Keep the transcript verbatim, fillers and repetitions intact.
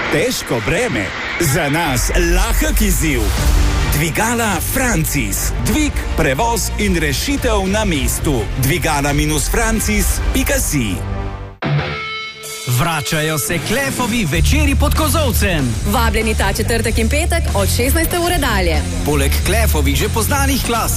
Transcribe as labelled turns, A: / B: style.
A: Težko breme, za nas lahek izziv. Dvigala Francis. Dvig, prevoz in rešitev na mestu. Dvigala minus francis pika si.
B: Vračajo se Klefovi večeri pod kozolcem.
C: Vabljeni ta četrtek in petek od šestnajste ure dalje.
B: Poleg Klefovih že poznanih klas